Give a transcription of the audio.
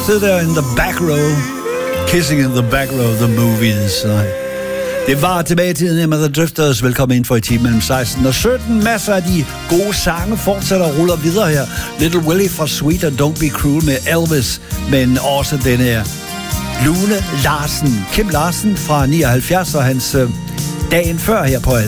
sidde der in the back row. Kissing in the back row of the movies. Det var tilbage til Emma The Drifters. Velkommen ind for i timen mellem 16 og 17. Masser af de gode sange fortsætter og ruller videre her. Little Willie fra Sweet og Don't Be Cruel med Elvis, men også den her Lune Larsen. Kim Larsen fra 79 og hans dagen før her på